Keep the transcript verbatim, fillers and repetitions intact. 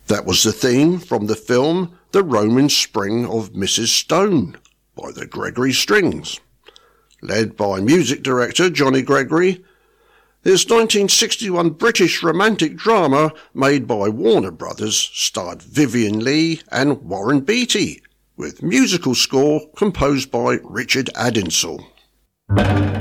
That was the theme from the film The Roman Spring of Missus Stone by the Gregory Strings. Led by music director Johnny Gregory, this nineteen sixty-one British romantic drama made by Warner Brothers starred Vivien Leigh and Warren Beatty, with musical score composed by Richard Addinsell.